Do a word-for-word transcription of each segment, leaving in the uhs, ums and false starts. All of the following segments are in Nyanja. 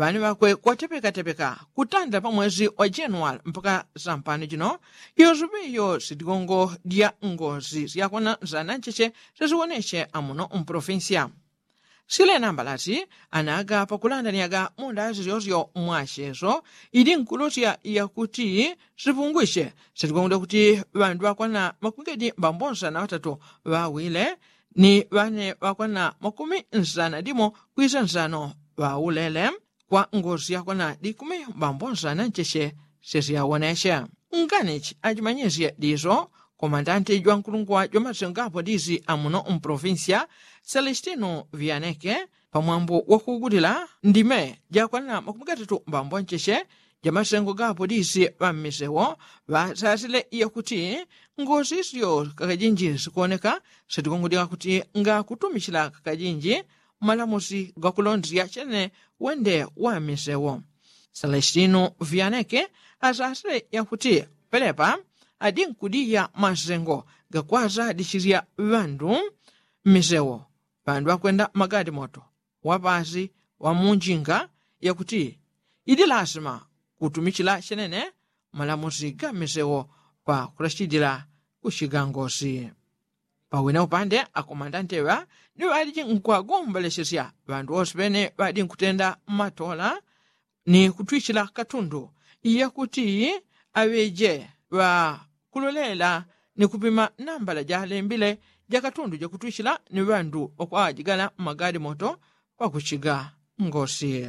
vani vakwe kwatepeka-tepeka kutanda pa mwezi wa Januari mpaka zampani jino iyo zubiyo sitigongo dia ngozi ziyakwana zanancheche zaziwoneshe amuno mprovinsia. Sile nambalasi anaga pakulandaniaga munda ziziyozyo mwashezo idi nkulosya yakuti zipungwishe sitigongo kuti vandu vakwana makungedi mbambonza na watatu vawile ni vane vakwana makumi nzana dimo kwiza nzano vaulele kwa ngozi yakwana dikumi mbambonza na ncheche seziyawoneshe. Nganichi ajimanyezye dizo komandante jwa nkulungwa jwa mazengapo dizi amuno mprovinsia Celestino Vianeke pamwambo wakugulila ndime jakwana makumi gatatu mbambo ncheche ja mazengo gapo dizi vamisewo vazazile yakuti ngozi isiyo kakajinji zikuoneka sitikongodika kuti nga kutumishila kakajinji malamuzi gakulonziya chene wende wamisewo. Celestino Vianeke azazile yakuti pelepa adi nkudiya mazengo gakwaza dishirya vandu misewo vandu akwenda magadi moto wapazi wa munjinga yakuti idi lazima kutumikila chenene malamuzi ga misewo pa kurashidila kushiga ngozi. Pawina upande akomandantewa niwo aliji nkwagombalesesya vandu osipene vadi nkutenda matola ni kutwichila katundu yakuti aweje wa kulolela ni kupima nambala jalembile jakatundu jakutwichila ni vandu okwajigala magadi moto pakuchiga ngozi.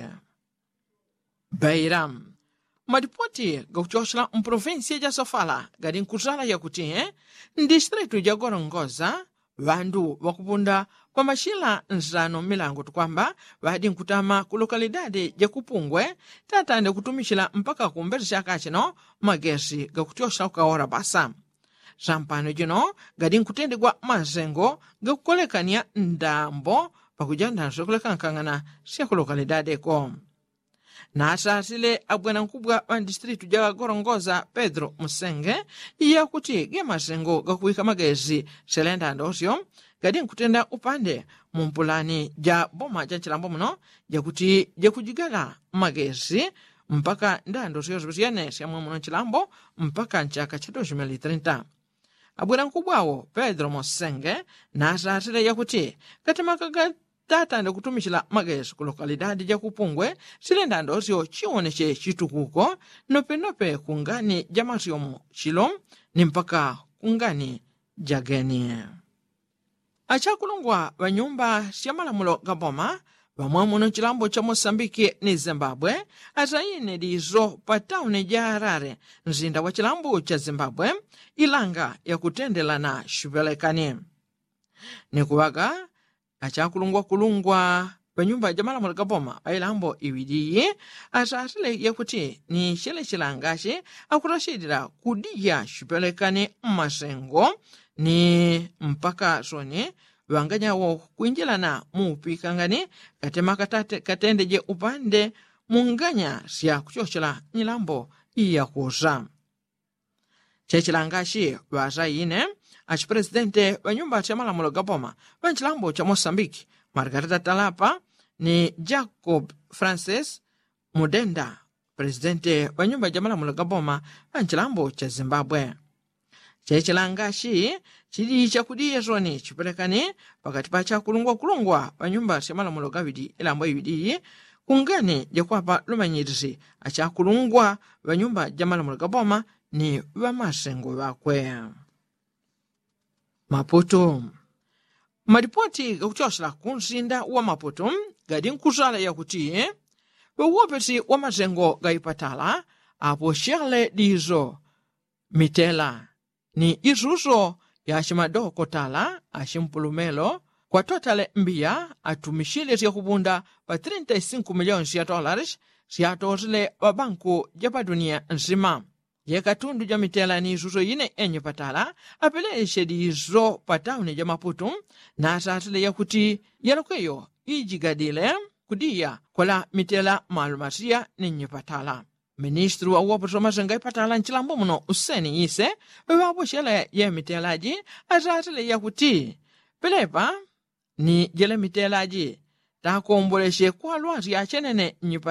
Bairam madipoti gakuchoshla mprovinsia ja Sofala gadi nkuzala yakuti eh, ndistritu ja Gorongosa vandu wakupunda kwa mashila nzano milango tukwamba vadi nkutama ku lokalidade ja Kupungwe tatande kutumishila mpaka kumberesha kachino magesi gakuchoshla ukaora basa. Zampano jino gadi nkutendegwa mazengo gakukolekania ndambo pakujandanso kulekankangana siya ku lokalidade ko. Na asasile abwana nkubwa wa distritu ja Gorongosa Pedro Musenge yakuti ge mazengo gakuwika magezi selenda ndosyo gadi nkutenda upande mumpulani ja boma ja chilambo muno jakuti jakujigala magezi mpaka ndando siyo zibisiyane siya muno chilambo mpaka nchaka cha elfu mbili na thelathini. Abwana nkubwawo Pedro Musenge na asasile yakuti katimaka tatande kutumishila magezi ku lokalidade ja Kupungwe silenda ndosyo chioneshe chitukuko nope-nope kungani ja masyomo chilo ni mpaka kungani jageni. Achakulungwa wa nyumba siya malamulo gaboma vamwe muno chilambo cha Mosambiki ni Zimbabwe azayine dizo pa tauni ja Harare nzinda wa chilambo cha Zimbabwe ilanga ya kutendela na shupelekani. Ni kuwaga achakulungwa kulungwa pa nyumba ja malamulo gaboma ailambo iwidiyi asasile yakuti ni chele chilangashi akutashidira kudiya shupelekani masengo ni mpaka soni wanganyawo kuinjilana mupikangani katema katate katende je upande munganya siya kuchochela nyilambo iya kuza. Chechilangashi wazayine achipresidente wa nyumba cha malamulo gaboma wa nchilambo cha Mosambiki Margarita Talapa ni Jacob Francis Mudenda presidente wa nyumba cha malamulo gaboma wa nchilambo cha Zimbabwe. Chechilangashi chidi chakudiye zoni chipelekani pakati pa chakulungwa kulungwa wa nyumba cha malamulo gavidi ilambo iwidi kungani jakwapa lumanyirizi achakulungwa wa nyumba ja malamulo gaboma ni wa masengo wakwe. Maputo maripoti gakuchoshla kunzinda wa Maputo gadi nkuzala yakuti wewopesi wa mazengo gaipatala apo shele dizo mitela ni izuzo ya shimadoko tala ashimpulumelo kwa totale mbia atumishile siya kubunda pa thelathini na tano milioni siya dollars siya tozile wa banku japa dunia nzima. Ye katundu ja mitela ni izuzo yine enye patala apeleshe dizo patauni ja Maputo na asatile yakuti yanokweyo ijigadile kudia kola mitela malumasiya ninye patala. Ministru wa uwapo mazenga ipatala nchilambo muno useni ise wapo shele ye mitelaji asatile yakuti pelepa ni jele mitelaji takomboleshe kwa lwazi ya chenene nyipa